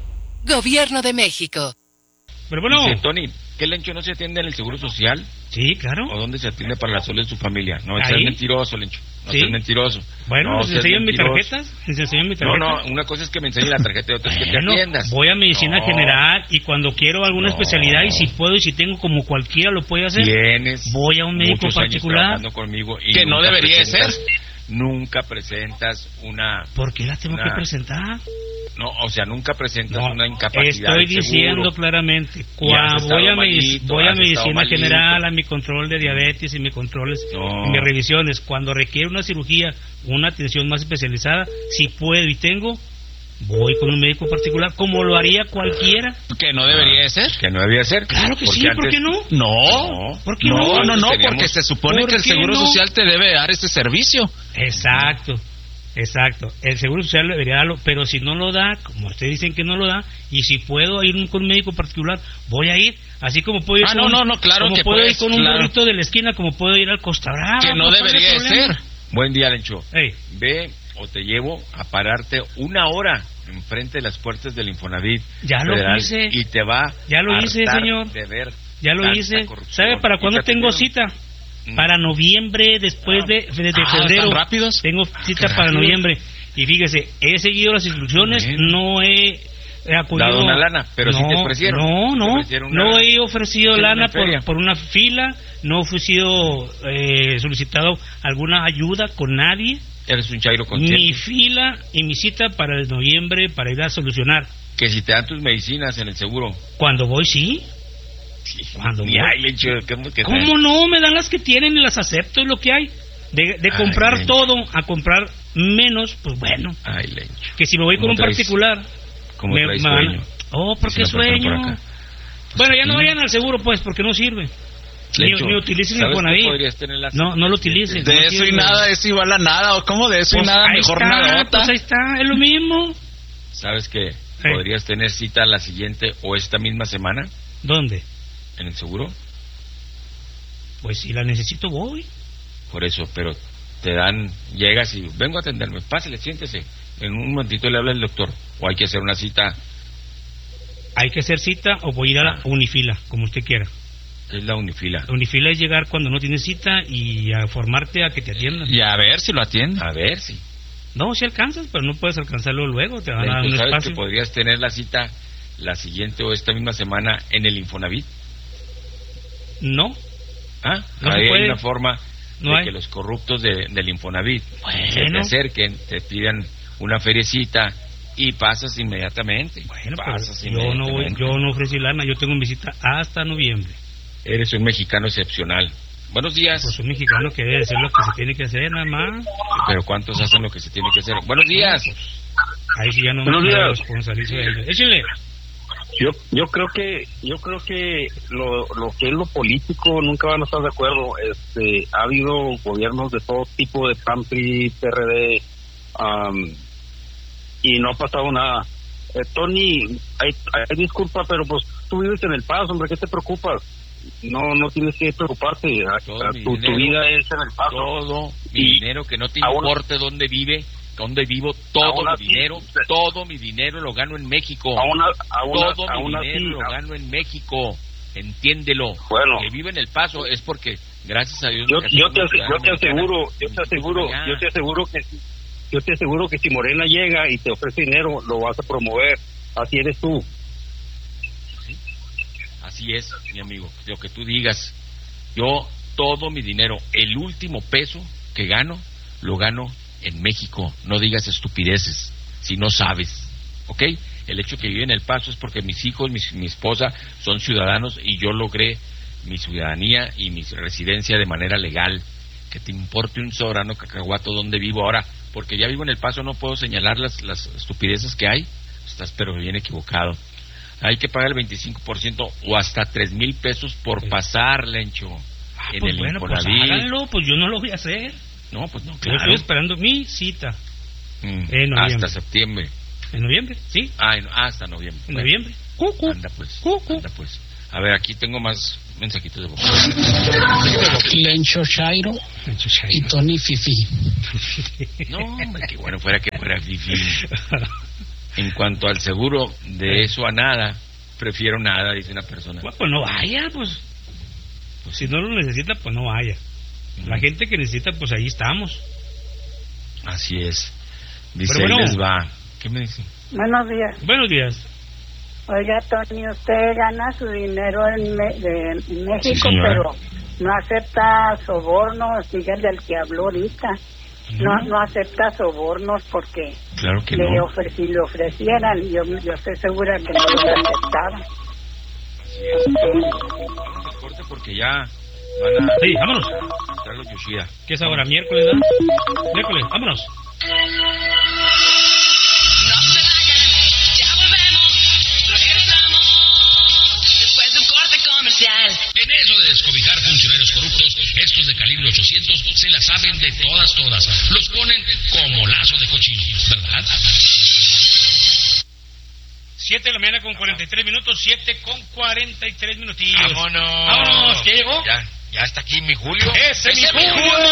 Gobierno de México. Pero bueno, dice Tony, ¿qué Lencho no se atiende en el Seguro Social? Sí, claro. ¿O dónde se atiende para la salud de su familia? No, Ahí. seas mentiroso, Lencho. No ¿Sí? seas mentiroso. Bueno, no, ¿les enseñan mi tarjeta? ¿Les enseñan mi tarjeta? No, no, una cosa es que me enseñe la tarjeta y otra es que te Bueno, atiendas. voy a medicina No. general y cuando quiero alguna No. especialidad y si puedo y si tengo como cualquiera lo puede hacer, Tienes voy a un médico muchos años particular. trabajando conmigo y Que no nunca debería de presentas- ser. Nunca presentas una... ¿Por qué la tengo una- que presentar? No, o sea, nunca presentas No, una incapacidad estoy del diciendo seguro. claramente, Y has cuando estado voy a, medic- malito, voy a has medicina estado malito. general, a mi control de diabetes y mis controles, No. y mis revisiones, cuando requiere una cirugía, una atención más especializada, si puedo y tengo, voy con un médico particular, como lo haría cualquiera. Que no debería de ser. Que no debía ser. Claro que sí, ¿por qué no? No, ¿Por qué no, no? no, no, Tenemos- porque se supone ¿Por que el qué Seguro no? Social te debe dar ese servicio. Exacto, exacto. El Seguro Social debería darlo, pero si no lo da, como ustedes dicen que no lo da, y si puedo ir con un médico particular, voy a ir. Así como puedo ir Ah, con, no, no, no, claro como que puedo puedes, ir con un claro. burrito de la esquina, como puedo ir al Costa Brava. Que no ¿cuál es el debería de problema? ser. Buen día, Lencho. Ey. Ve o te llevo a pararte una hora enfrente de las puertas del Infonavit Ya lo Federal hice. y te va Ya lo a hice, hartar señor. de ver Ya lo tanta hice. corrupción. ¿Sabe para ¿Y cuándo te tengo atendieron? cita? Mm. Para noviembre, después Ah. de, de, de Ah, febrero. ¿están rápidos? Tengo cita qué para rápido. noviembre. Y fíjese, he seguido las instrucciones, Bueno. no he, he acudido... Dado una lana, pero no, sí te ofrecieron. No, Te no, ofrecieron una- no he ofrecido hicieron lana una feria. por, por una fila, no he sido eh, solicitado alguna ayuda con nadie. Eres un chairo consciente. Mi fila y mi cita para el noviembre para ir a solucionar. Que si te dan tus medicinas en el seguro. Cuando voy, sí. Sí. Cuando Ni voy. hay, Lencho. ¿Cómo que ¿Cómo no? Me dan las que tienen y las acepto, es lo que hay. De, de Ay, comprar Lencho. todo a comprar menos, pues bueno. Ay, Lencho. Que si me voy con ¿Cómo un traes- particular... ¿Cómo me, traes me van- sueño? Oh, ¿por Dice qué una persona sueño? por acá. Bueno, ya no sí. vayan al seguro, pues, porque no sirve. Ni, Lencho, ni utilicen el ¿sabes qué Infonavit. podrías tener la No, no lo cita? utilicen. De no eso y sirve. nada es igual a nada. ¿O cómo de eso Pues y nada? ahí Mejor está, nada. pues ahí está, es lo mismo. ¿Sabes que podrías tener cita la siguiente o esta misma semana ¿Dónde? en el seguro? Pues si la necesito voy. Por eso, pero te dan, llegas y vengo a atenderme, pásale, siéntese. En un momentito le habla el doctor. O hay que hacer una cita. Hay que hacer cita o voy a ir a la Unifila, como usted quiera. Es la Unifila. La Unifila es llegar cuando no tienes cita y a formarte a que te atiendan. Y a ver si lo atiende. A ver si. No, si alcanzas, pero no puedes alcanzarlo luego, te van a dar Lencho, un ¿sabes espacio. que podrías tener la cita la siguiente o esta misma semana en el Infonavit? No, ¿Ah? No se Ahí hay puede. una forma No de hay. que los corruptos de- del Infonavit se te Bueno. acerquen, te pidan una feriecita y pasas inmediatamente. Bueno, pasas pero yo no voy, inmediatamente. yo no ofrecí lana, yo tengo mi cita hasta noviembre. Eres un mexicano excepcional. Buenos días. Pues un mexicano que debe hacer lo que se tiene que hacer, nada más. Pero ¿cuántos hacen lo que se tiene que hacer? Buenos días. Ahí sí ya no Buenos me días. responsabilizo de ellos. Échenle. Yo yo creo que yo creo que lo, lo que es lo político nunca van a estar de acuerdo. Este ha habido gobiernos de todo tipo, de P A N, P R I, P R D, um, y no ha pasado nada. Eh, Tony, hay, hay disculpa, pero pues tú vives en El Paso, hombre, ¿qué te preocupas? No no tienes que preocuparte. A- Todo a- mi tu, tu dinero, vida es en El Paso. Todo mi Y dinero, que no te aún- importe dónde vive, dónde vivo, todo Aún mi así, dinero, se- todo mi dinero lo gano en México. Aún a- aún a- todo aún mi así, dinero lo a- gano en México. Entiéndelo. Bueno. Que vive en El Paso es porque, gracias a Dios... Yo, me casé yo con te, una yo ciudadana te mexicana. aseguro, yo te aseguro, Ya. yo te aseguro que si- yo te aseguro que si Morena llega y te ofrece dinero, lo vas a promover. Así eres tú. Así es, mi amigo, lo que tú digas. Yo, todo mi dinero, el último peso que gano, lo gano en México. No digas estupideces, si no sabes, ¿ok? El hecho que vive en El Paso es porque mis hijos, mis, mi esposa, son ciudadanos y yo logré mi ciudadanía y mi residencia de manera legal. Que te importe un soberano cacahuato donde vivo ahora, porque ya vivo en El Paso, no puedo señalar las, las estupideces que hay. Estás pero bien equivocado. Hay que pagar el veinticinco por ciento o hasta tres mil pesos por sí. pasar, Lencho. Ah, en pues el bueno, pues Infonavit. háganlo, pues yo no lo voy a hacer. No, pues no, Yo claro. estoy esperando mi cita. Mm, en noviembre. hasta septiembre. En noviembre, sí. Ah, en, hasta noviembre. En noviembre. Cucu. Anda pues. Cucu. Anda pues. A ver, aquí tengo más mensajitos de voz. Lencho Chairo y Tony Fifi. No, hombre, qué bueno fuera que fuera Fifi. En cuanto al seguro, de eso a nada, prefiero nada, dice una persona. Bueno, pues no vaya, pues. pues si no lo necesita, pues no vaya. La mm. gente que necesita, pues ahí estamos. Así es. Dice, Pero bueno, ahí les va. ¿Qué me dice? Buenos días. Buenos días. Oiga, Tony, usted gana su dinero en, Me de, en México, sí, pero no acepta sobornos, dígale al que habló ahorita. No, no acepta sobornos porque claro que le no. ofre, si le ofrecieran, yo, yo estoy segura que no lo aceptara. Vamos al corte porque ya van a... Sí, vámonos. Entrar los Yoshida. ¿Qué es ahora? ¿Miércoles, ¿no? Miércoles, vámonos. En eso de descobijar funcionarios corruptos, estos de calibre ochocientos se la saben de todas, todas. Los ponen como lazo de cochino, ¿verdad? siete de la mañana con cuarenta y tres minutos, siete con cuarenta y tres minutillos. ¡Vámonos! ¡Vámonos! ¿Qué llegó? Ya, ya está aquí mi Julio. ¡Ese, ¡Ese mi Julio! Julio!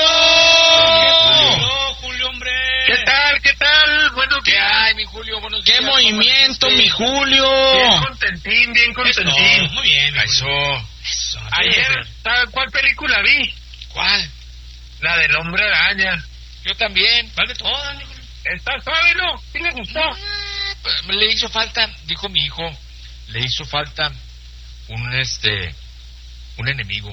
¡No, Julio, hombre! ¿Qué tal? ¿Qué tal? Bueno, ¿qué hay, mi Julio? Buenos días. ¡Qué movimiento, mi Julio! Bien contentín, bien contentín. Eso, muy bien. Eso. Eso. Ayer, ¿sabes cuál película vi? ¿Cuál? La del Hombre Araña. Yo también. ¿Cuál de todas? ¿Está suave, no? ¿Sí le gustó? Mm, le hizo falta, dijo mi hijo, le hizo falta un, este, un enemigo.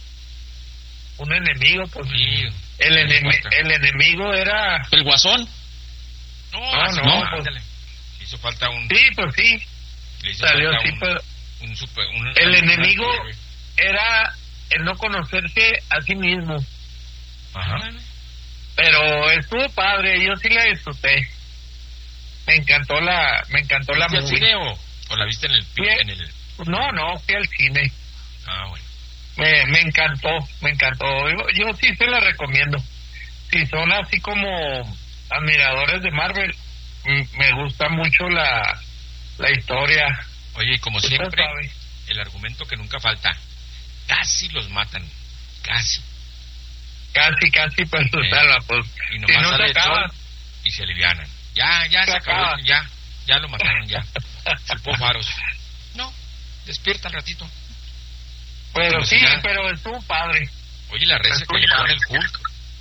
¿Un enemigo? Pues sí. El, enemi el enemigo era... ¿El Guasón? No, no, no, no pues... le hizo falta un... Sí, pues sí. Le hizo Salió falta sí, un, pues... un super, un, el un, enemigo un... era el no conocerse a sí mismo. Ajá. Pero estuvo padre, yo sí la disfruté. Me encantó la, me encantó la movie. ¿Viste al cine o, o la viste en el, en el...? No, no, fui al cine. Ah, bueno. Me, me encantó, me encantó. Yo, yo sí se la recomiendo. Si son así como admiradores de Marvel, me gusta mucho la, la historia. Oye, y como siempre, el argumento que nunca falta, casi los matan, casi. Casi, casi, pues, eh, salva, pues. Y nomás si no sale el sol y se alivianan. Ya, ya se, se acabó, acaba. ya, ya lo mataron, ya. Chupó faros. No, despierta un ratito. Pero sí, si pero estuvo padre. Oye, la recia que le pone el Hulk.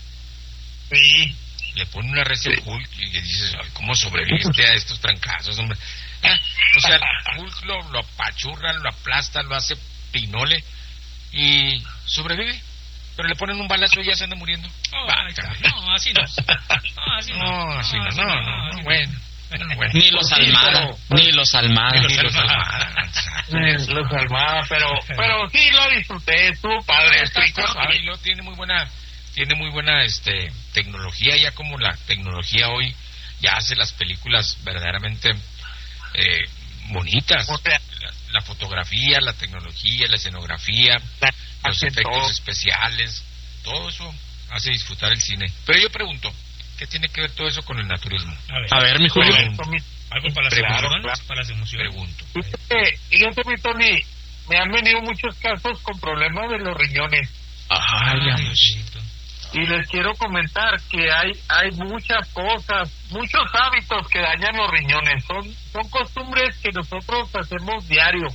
Sí. Le pone una recia al Hulk y le dices, ¿cómo sobreviviste a estos trancazos, hombre? Ah, o sea, Hulk lo, lo apachurra, lo aplasta, lo hace pinole y sobrevive. Pero le ponen un balazo y ya se anda muriendo. Oh, Va, no, así no. No, así no. No, así no, no, no, no, no, bueno. Bueno, ni los Almada, ni los Almada, ni los Almada, ni los Almada, pero, pero sí lo disfruté, estuvo padre. Y lo tiene muy buena, tiene muy buena, este, tecnología, ya como la tecnología hoy ya hace las películas verdaderamente eh, bonitas. La, la fotografía, la tecnología, la escenografía, los efectos especiales, todo eso hace disfrutar el cine. Pero yo pregunto, ¿qué tiene que ver todo eso con el naturismo? A ver, a ver mi Julio. Algo para las claro, emociones, claro. para las emociones. Pregunto. Y yo, mi Tony, me han venido muchos casos con problemas de los riñones. Ay, Dios. Y les quiero comentar que hay hay muchas cosas, muchos hábitos que dañan los riñones. Son son costumbres que nosotros hacemos diario.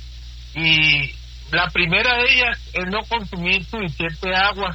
Y la primera de ellas es no consumir suficiente agua.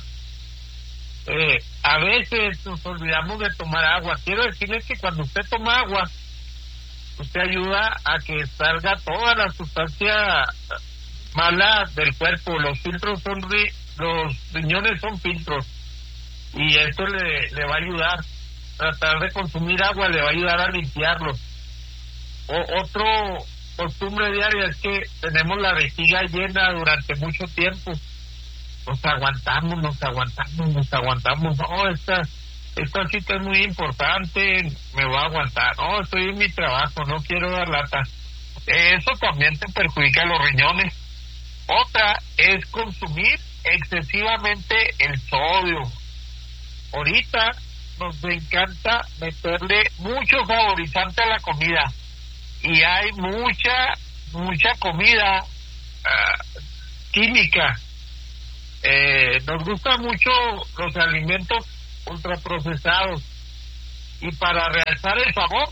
Eh, a veces nos olvidamos de tomar agua. Quiero decirles que cuando usted toma agua, usted ayuda a que salga toda la sustancia mala del cuerpo. Los filtros son ri los riñones son filtros y esto le, le va a ayudar. Tratar de consumir agua le va a ayudar a limpiarlos. O, otro costumbre diaria es que tenemos la vejiga llena durante mucho tiempo. Nos aguantamos, nos aguantamos, nos aguantamos. No, esta, esta cita es muy importante, me voy a aguantar. No, estoy en mi trabajo, no quiero dar lata. Eso también te perjudica los riñones. Otra es consumir excesivamente el sodio. Ahorita nos encanta meterle mucho saborizante a la comida y hay mucha, mucha comida uh, química. Eh, nos gustan mucho los alimentos ultraprocesados y para realzar el sabor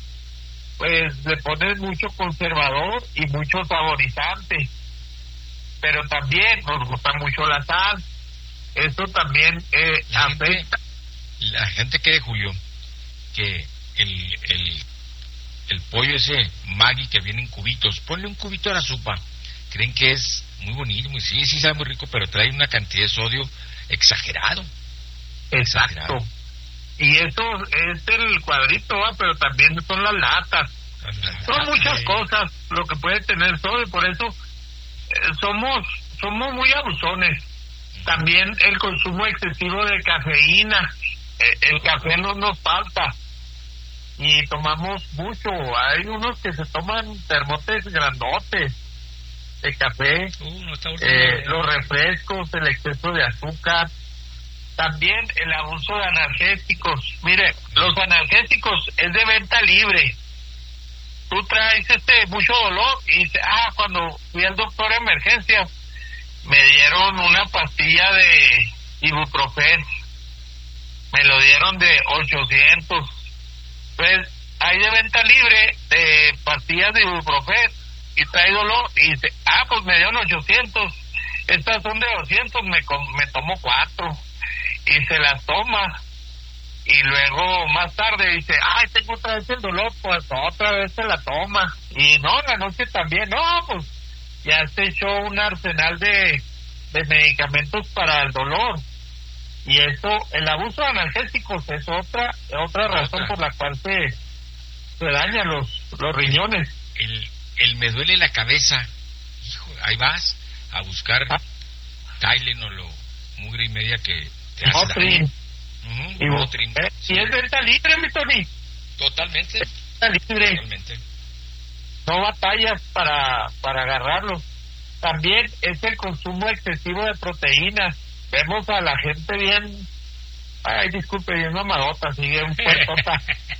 pues le ponen mucho conservador y mucho saborizante, pero también nos gusta mucho la sal. Eso también eh, la afecta. Gente, la gente cree, Julio, que el, el, el pollo ese Maggi que viene en cubitos, ponle un cubito a la sopa, creen que es muy bonito, muy, sí, sí sabe muy rico, pero trae una cantidad de sodio exagerado. Exacto. Exagerado. Y eso es el cuadrito, ¿va? Pero también son las latas. Las latas. Son muchas eh. cosas lo que puede tener sodio, por eso eh, somos somos muy abusones. También el consumo excesivo de cafeína. Eh, el café no nos falta y tomamos mucho. Hay unos que se toman termotes grandotes de café, uh, no está eh, los refrescos, el exceso de azúcar. También el abuso de analgésicos. Mire, los analgésicos es de venta libre. Tú traes este mucho dolor y dices, ah, cuando fui al doctor de emergencia me dieron una pastilla de ibuprofeno. Me lo dieron de ochocientos. Pues hay de venta libre de pastillas de ibuprofeno y trae dolor y dice, ah, pues me dieron ochocientos. Estas son de doscientos, me, me tomo cuatro. Y se las toma y luego más tarde dice, ay, tengo otra vez el dolor, pues otra vez se la toma y no, la noche también, no, pues ya se echó un arsenal de, de medicamentos para el dolor. Y eso, el abuso de analgésicos es otra otra razón otra. por la cual se, se dañan los, los riñones. El, el me duele la cabeza, hijo, ahí vas a buscar ah. Tylenol o mugre y media que te hace daño. Uh-huh, y Motrin. Eh, sí. Y es venta libre, mi Tony. Totalmente. Es venta libre. Totalmente. No batallas para, para agarrarlo. También es el consumo excesivo de proteínas. Vemos a la gente bien, ay, disculpe, bien mamadota, sigue un puertota.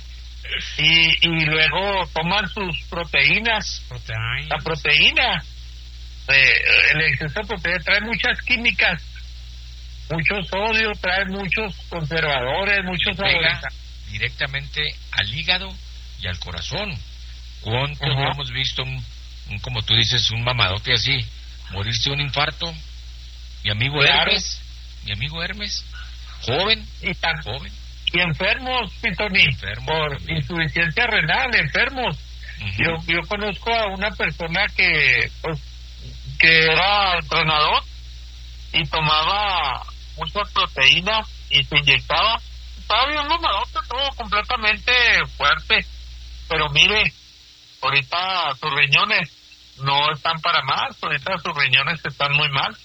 y, y luego toman sus proteínas. Proteínas. La proteína, eh, el exceso de proteína trae muchas químicas. Mucho sodio, trae muchos conservadores, muchos saborizantes. Directamente al hígado y al corazón. ¿Cuántos uh-huh. hemos visto, un, un, como tú dices, un mamadote así, morirse de un infarto? Mi amigo claro. Hermes, mi amigo Hermes, joven, y tan joven. Y enfermos, Pitoni, enfermos por también. Insuficiencia renal, enfermos. Uh-huh. Yo yo conozco a una persona que, pues, que era entrenador y tomaba muchas proteínas y se inyectaba, estaba bien mamadote, todo completamente fuerte, pero mire, ahorita sus riñones no están para más, ahorita sus riñones están muy mal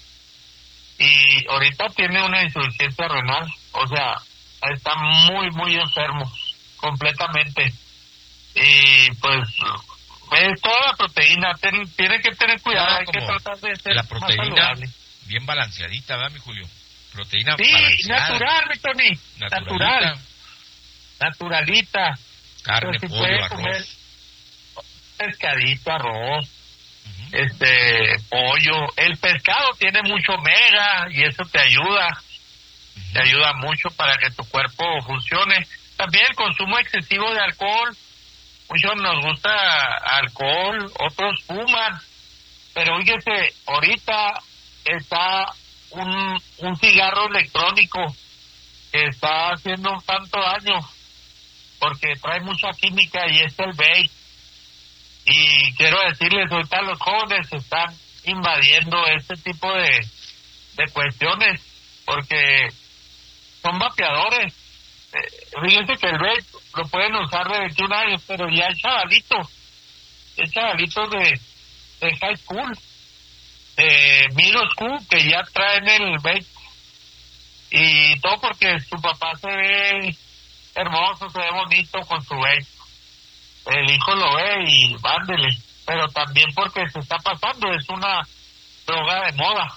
y ahorita tiene una insuficiencia renal, o sea, está muy muy enfermo completamente y pues es toda la proteína, ten, tiene que tener cuidado, hay que tratar de ser la proteína más saludable. Bien balanceadita, ¿verdad, mi Julio? Proteína sí, balanceada. natural, mi Tony. Natural. Naturalita. Carne, si pollo, arroz. Pescadito, arroz, uh-huh. este, pollo. El pescado tiene mucho omega y eso te ayuda. Uh-huh. Te ayuda mucho para que tu cuerpo funcione. También el consumo excesivo de alcohol. Muchos nos gusta alcohol, otros fuman. Pero fíjese, ahorita está un, un cigarro electrónico que está haciendo un tanto daño porque trae mucha química y es el vape. Y quiero decirles, ahorita los jóvenes están invadiendo este tipo de, de cuestiones porque son vapeadores. Eh, fíjense que el vape lo pueden usar de veintiún años, pero ya el chavalito, el chavalito de, de high school, de middle school, que ya traen el vape y todo porque su papá se ve hermoso, se ve bonito con su vape. El hijo lo ve y vándele. pero también porque se está pasando, es una droga de moda.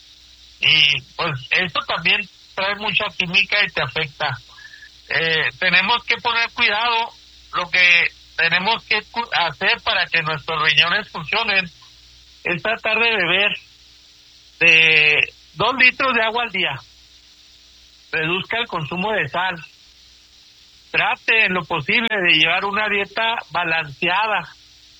Y pues esto también trae mucha química y te afecta. Eh, tenemos que poner cuidado. Lo que tenemos que hacer para que nuestros riñones funcionen es tratar de beber de dos litros de agua al día. Reduzca el consumo de sal. Trate en lo posible de llevar una dieta balanceada.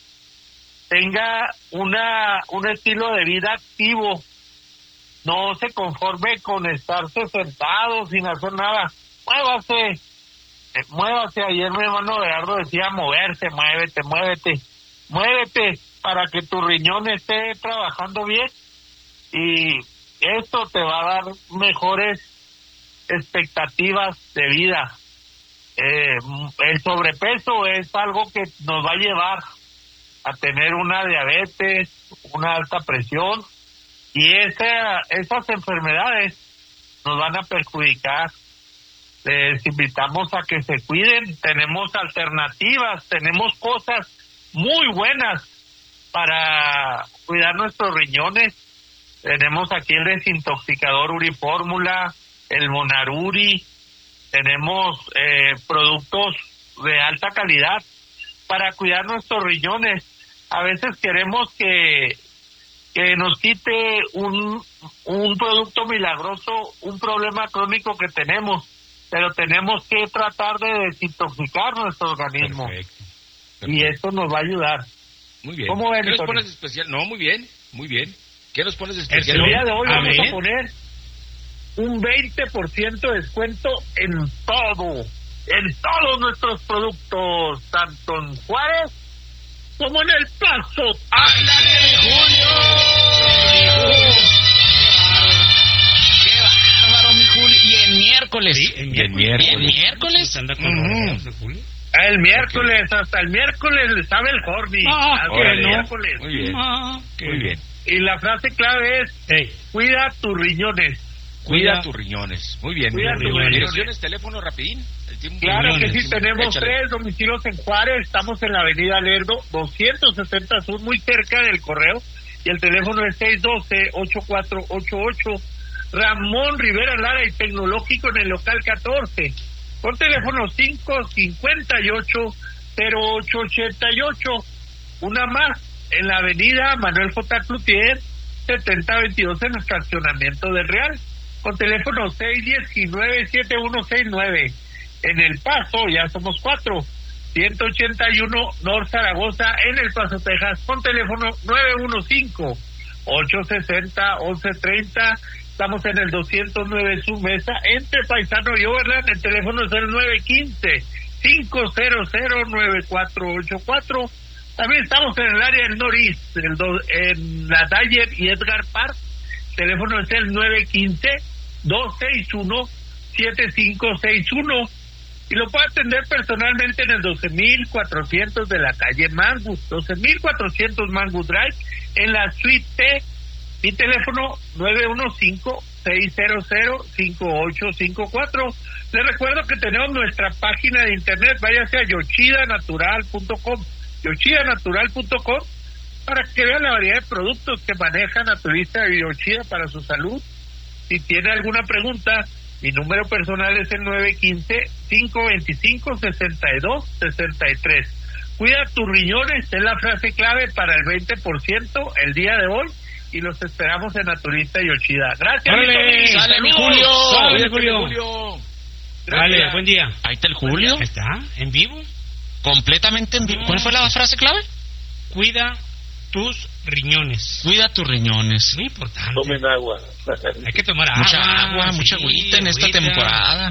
Tenga una un estilo de vida activo. No se conforme con estarse sentado sin hacer nada. Muévase, eh, muévase. Ayer mi hermano Gerardo decía moverse, muévete, muévete, muévete para que tu riñón esté trabajando bien y esto te va a dar mejores expectativas de vida. Eh, el sobrepeso es algo que nos va a llevar a tener una diabetes, una alta presión, y esa, esas enfermedades nos van a perjudicar. Les invitamos a que se cuiden. Tenemos alternativas, tenemos cosas muy buenas para cuidar nuestros riñones. Tenemos aquí el desintoxicador Urifórmula, el Monaruri, tenemos eh, productos de alta calidad para cuidar nuestros riñones. A veces queremos que que nos quite un un producto milagroso, un problema crónico que tenemos, pero tenemos que tratar de desintoxicar nuestro organismo. Perfecto, perfecto. Y esto nos va a ayudar. Muy bien. ¿Cómo ven, ¿Qué nos Tony? pones especial? No, muy bien, muy bien. ¿Qué nos pones especial? El día de hoy a vamos ver. a poner un veinte por ciento de descuento en todo, en todos nuestros productos, tanto en Juárez como en El Paso. ¡Ándale, Julio! ¡Qué bárbaro, mi Julio! Y el miércoles. Sí, el miércoles. miércoles. ¿El miércoles? ¿Anda con Uh-huh. los de Julio? El miércoles, hasta el miércoles le sabe el Jordi. Ah, Hasta órale, el ya. miércoles. Muy bien. Ah, Muy bien. Y la frase clave es, hey, cuida tus riñones. Cuida, Cuida tus riñones. Muy bien. Cuida tus tus riñones. Direcciones, teléfono, rapidín. El tiempo- Claro que riñones. sí, tenemos Échale. tres domicilios en Juárez. Estamos en la avenida Lerdo, doscientos setenta Sur, muy cerca del correo. Y el teléfono es seis uno dos, ocho cuatro ocho ocho. Ramón Rivera Lara y Tecnológico en el local catorce. Por teléfono cinco cinco ocho, cero ocho ocho ocho. Una más en la avenida Manuel J. Cloutier, setenta veintidós en el fraccionamiento del Real. Con teléfono seis uno nueve, siete uno seis nueve. En El Paso, ya somos cuatro. ciento ochenta y uno North Zaragoza, en El Paso, Texas. Con teléfono nueve uno cinco, ocho seis cero, once treinta. Estamos en el doscientos nueve Sur Mesa, entre Paisano y Overland. El teléfono es el nueve uno cinco, cinco cero cero, nueve cuatro ocho cuatro. También estamos en el área del Norís, el do, en la Dyer y Edgar Park. El teléfono es el nueve uno cinco, dos seis uno, siete cinco seis uno. Y lo puede atender personalmente en el doce mil cuatrocientos de la calle Mangus, doce mil cuatrocientos Mangus Drive, en la suite T. Mi teléfono nueve uno cinco, seis cero cero, cinco ocho cinco cuatro. Les recuerdo que tenemos nuestra página de internet, váyase a yoshida natural punto com, yoshida natural punto com, para que vean la variedad de productos que maneja Naturista y Yoshida para su salud. Si tiene alguna pregunta, mi número personal es el nueve uno cinco, cinco dos cinco, seis dos seis tres. Cuida tus riñones, es la frase clave para el veinte por ciento el día de hoy, y los esperamos en Naturista y Yoshida. Gracias, ¡Órale! mi Tony. ¡Sale, mi ¡Saludos! Julio! ¡Sale, Julio! Julio! Gracias. Dale, buen día. Ahí está el Julio. Ahí está, en vivo. Completamente en vivo. ¿Cuál fue la frase clave? Cuida tus riñones. Cuida tus riñones. Muy importante. Tomen agua. Hay que tomar agua. Mucha agua, sí, mucha agüita en esta agüita. temporada.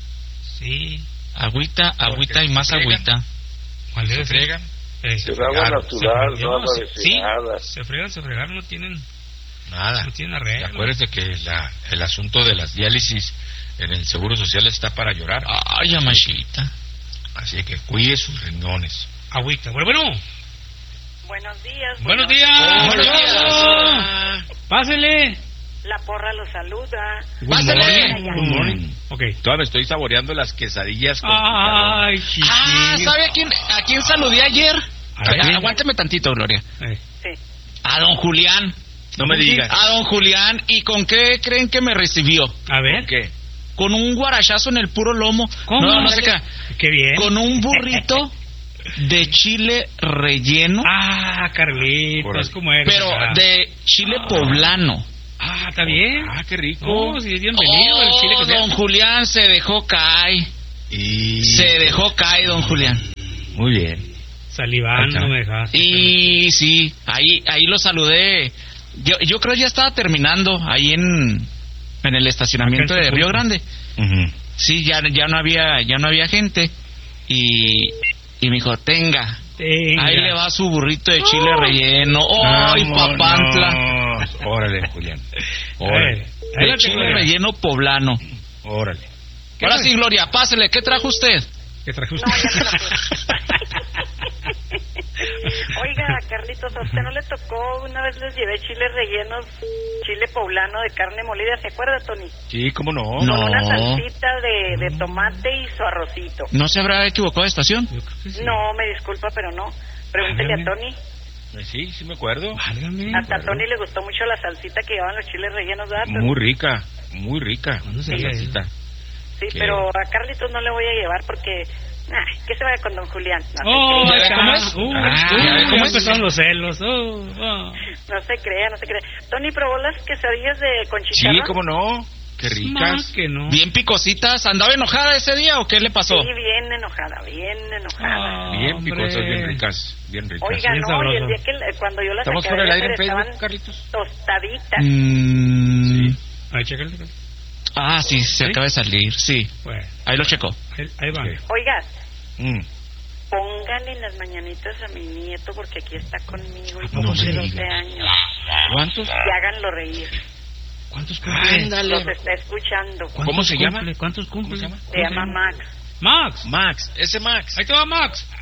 Sí. Agüita, agüita y más se fregan. agüita. ¿Cuál Se debe ser? fregan. Eh, Es agua natural, se- no agua se- sí, destilada. se fregan, se fregan, no tienen, Nada. no tienen Y arreglo. acuérdate que la, el asunto de las diálisis en el Seguro Social está para llorar. Ay, amachita. Así que cuide sus riñones. Agüita. Bueno, bueno. Buenos días. Buenos días. Buenos días. Pásele. La porra los saluda. Good Pásele. morning. Good morning. Ok. Todavía me estoy saboreando las quesadillas con Ay, chiquillo. Ah, ¿sabe a quién, a quién saludé ayer? A Aguánteme tantito, Gloria. Sí. A don Julián. No me digas. A don Julián. ¿Y con qué creen que me recibió? A ver. ¿Qué? Con un guarachazo en el puro lomo. ¿Cómo? No, no sé qué. Qué bien. Con un burrito de chile relleno. Ah, Carlitos, ¿cómo eres? Pero ah. de chile poblano. Ah, está bien. Ah, qué rico. Oh, sí, bienvenido. Oh, el chile que don sea. Julián se dejó caer. Y... Se dejó caer, don Julián. Muy bien. Salivando me dejaste. Y sí, ahí ahí lo saludé. Yo yo creo ya estaba terminando ahí en en el estacionamiento de Río Grande. Uh-huh. Sí, ya ya no había ya no había gente y y me dijo, "Tenga. Tenga. Ahí le va su burrito de chile oh. relleno. ¡Ay, oh, papantla! Órale, Julián. Órale. Ahí de chile Gloria. Relleno poblano. Órale. Ahora sí, Gloria, pásele. ¿Qué trajo usted? ¿Qué trajo usted? No, ya te la Oiga, Carlitos, ¿a usted no le tocó? Una vez les llevé chiles rellenos, chile poblano de carne molida, ¿se acuerda, Tony? Sí, ¿cómo no? No. Con una salsita de, de tomate y su arrocito. ¿No se habrá equivocado de estación? Sí. No, me disculpa, pero no. Pregúntele a Tony. Sí, sí me acuerdo. Válgame, Hasta a Tony le gustó mucho la salsita que llevaban los chiles rellenos, ¿verdad? Muy rica, muy rica. Sí, salsita. Sí, ¿Qué? Pero a Carlitos no le voy a llevar porque... Ay, que se vaya con don Julián. No oh, se crea. ¿cómo es? Uh, ah, uh, ¿cómo empezaron los celos? Uh, uh. No se crea, no se crea. Tony, ¿probó las quesadillas de con chicharrón? Sí, ¿cómo no? Qué ricas. Que no. Bien picositas. ¿Andaba enojada ese día o qué le pasó? Sí, bien enojada, bien enojada. Ah, bien picosas, bien ricas, bien ricas. Oiga, bien no, sabroso. y el día que cuando yo las ¿Estamos saqué fuera del aire en estaban Facebook, Carlitos? tostaditas. Mm. Sí. Ahí, chécale. Ah, sí, se ¿Sí? acaba de salir, sí. Bueno. Ahí lo checo. Ahí, ahí va. Okay. Oiga, Mm. póngale las mañanitas a mi nieto porque aquí está conmigo y No cumple me doce digas. años. ¿Cuántos? Y háganlo reír. ¿Cuántos cumple? Los está escuchando. ¿Cómo se llama? ¿Cuántos cumple? ¿Cómo se llama? Se llama Max. Max. Max, ese Max. Ahí te va Max.